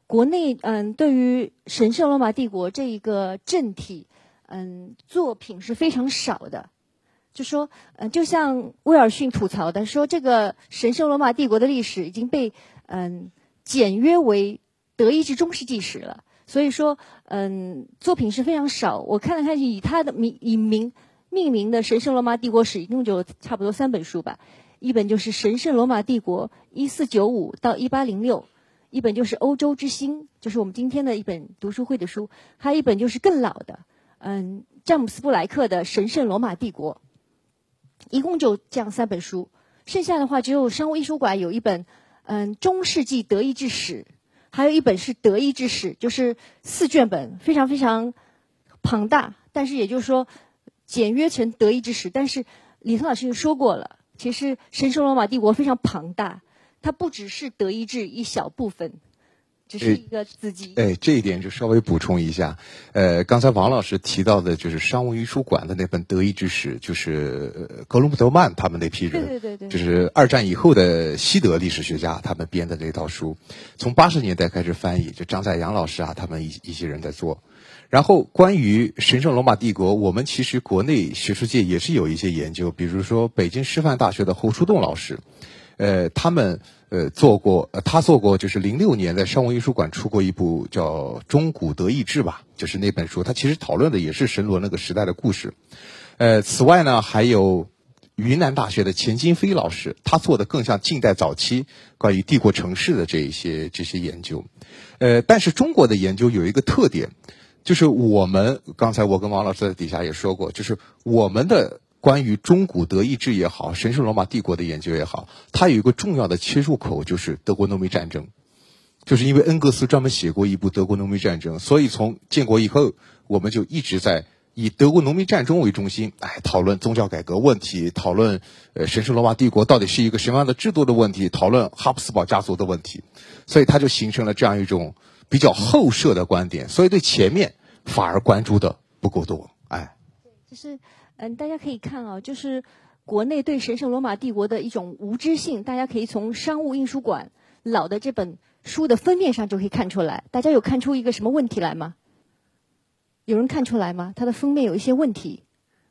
国内对于神圣罗马帝国这一个政体作品是非常少的。就说就像威尔逊吐槽的说，这个神圣罗马帝国的历史已经被简约为德意志中世纪史了。所以说作品是非常少。我看了看以它的命名的神圣罗马帝国史，一共就差不多3本书吧。一本就是神圣罗马帝国1495到1806，一本就是欧洲之星，就是我们今天的一本读书会的书，还有一本就是更老的詹姆斯布莱克的神圣罗马帝国。一共就这样3本书，剩下的话只有商务印书馆有一本中世纪德意志史，还有一本是德意志史，就是4卷本，非常非常庞大，但是也就是说简约成德意志史。但是李彤老师就说过了，其实神圣罗马帝国非常庞大，它不只是德意志一小部分，只是一个子集。 这一点就稍微补充一下。刚才王老师提到的就是商务印书馆的那本德意志史，就是格隆德曼他们那批人， 对， 就是2战以后的西德历史学家他们编的那套书，从80年代开始翻译，就张载阳老师啊，他们一些人在做。然后关于神圣罗马帝国，我们其实国内学术界也是有一些研究，比如说北京师范大学的侯书栋老师，他们他做过就是06年在商务印书馆出过一部叫《中古德意志》吧，就是那本书，他其实讨论的也是神罗那个时代的故事。此外呢，还有云南大学的钱金飞老师，他做的更像近代早期关于帝国城市的这些研究。但是中国的研究有一个特点，就是刚才我跟王老师在底下也说过，就是我们的关于中古德意志也好，神圣罗马帝国的研究也好，它有一个重要的切入口，就是德国农民战争。就是因为恩格斯专门写过一部德国农民战争，所以从建国以后，我们就一直在以德国农民战争为中心，讨论宗教改革问题，讨论神圣罗马帝国到底是一个什么样的制度的问题，讨论哈布斯堡家族的问题，所以它就形成了这样一种比较后设的观点，所以对前面反而关注的不够多。 就是大家可以看啊，就是国内对神圣罗马帝国的一种无知性，大家可以从商务印书馆老的这本书的封面上就可以看出来。大家有看出一个什么问题来吗？有人看出来吗？它的封面有一些问题。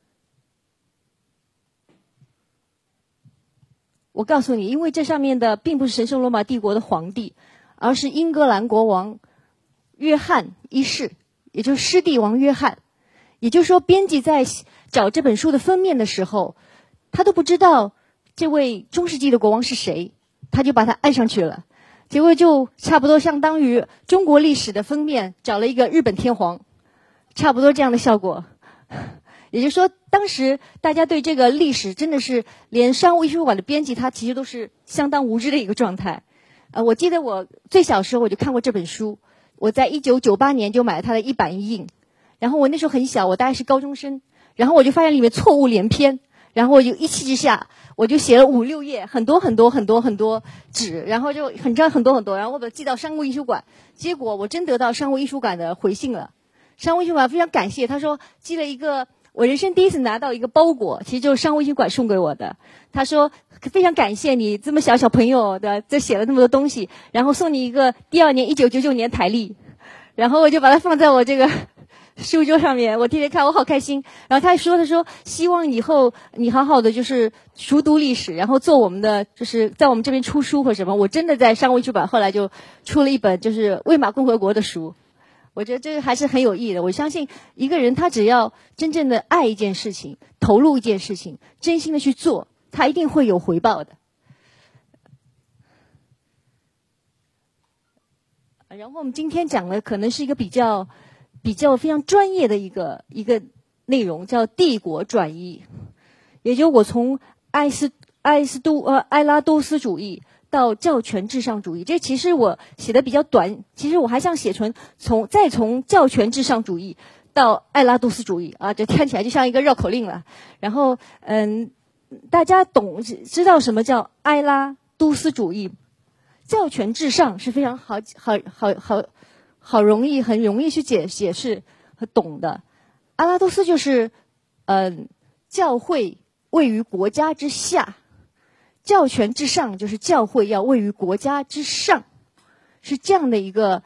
我告诉你，因为这上面的并不是神圣罗马帝国的皇帝，而是英格兰国王约翰一世，也就是狮帝王约翰。也就是说，编辑在找这本书的封面的时候，他都不知道这位中世纪的国王是谁，他就把它按上去了，结果就差不多相当于中国历史的封面找了一个日本天皇，差不多这样的效果。也就是说，当时大家对这个历史真的是连商务印书馆的编辑他其实都是相当无知的一个状态。我记得我最小时候我就看过这本书，我在1998年就买了它的1版1印。然后我那时候很小，我大概是高中生，然后我就发现里面错误连篇，然后我就一气之下，我就写了5、6页，很多纸，然后就很多，然后我把它寄到商务印书馆，结果我真得到商务印书馆的回信了。商务印书馆非常感谢，他说寄了一个我人生第一次拿到一个包裹，其实就是商务印书馆送给我的。他说非常感谢你这么小朋友的这写了那么多东西，然后送你一个第2年1999年台历，然后我就把它放在我这个书桌上面，我天天看，我好开心。然后他说希望以后你好好的就是熟读历史，然后做我们的就是在我们这边出书或什么。我真的在商务印书馆后来就出了一本就是魏玛共和国的书，我觉得这还是很有意义的。我相信一个人他只要真正的爱一件事情，投入一件事情，真心的去做，他一定会有回报的。然后我们今天讲的可能是一个比较非常专业的一个内容，叫帝国转移，也就我从埃拉多斯主义到教权至上主义，这其实我写的比较短，其实我还想写从教权至上主义到埃拉多斯主义啊，这看起来就像一个绕口令了。然后大家知道什么叫埃拉多斯主义？教权至上是非常很容易去解释和懂的。阿拉多斯就是教会位于国家之下，教权至上就是教会要位于国家之上，是这样的一个